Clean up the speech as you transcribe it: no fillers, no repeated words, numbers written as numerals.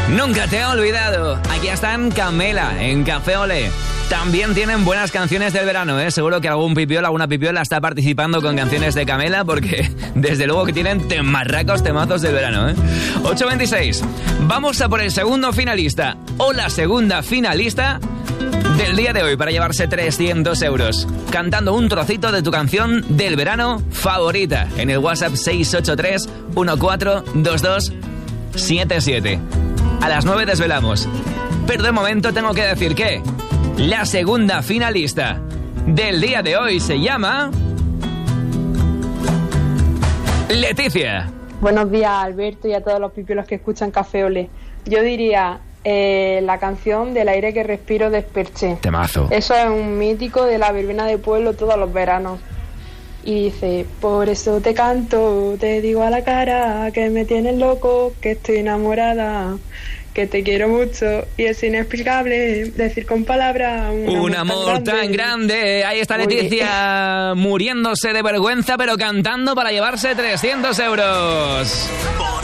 Nunca te he olvidado. Aquí están Camela en Café Olé. También tienen buenas canciones del verano, ¿eh? Seguro que algún pipiola, alguna pipiola está participando con canciones de Camela, porque desde luego que tienen temarracos, temazos del verano, ¿eh? 8.26. Vamos a por el segundo finalista o la segunda finalista del día de hoy para llevarse 300 euros. Cantando un trocito de tu canción del verano favorita en el WhatsApp 683 142277. A las 9 desvelamos. Pero de momento tengo que decir que la segunda finalista del día de hoy se llama Leticia. Buenos días, Alberto, y a todos los pipiolos que escuchan Café Olé. Yo diría la canción del aire que respiro de Perché. Temazo. Eso es un mítico de la verbena de pueblo todos los veranos. Y dice: por eso te canto, te digo a la cara que me tienes loco, que estoy enamorada, que te quiero mucho y es inexplicable decir con palabras un amor tan grande. Ahí está Leticia muriéndose de vergüenza, pero cantando para llevarse 300 euros.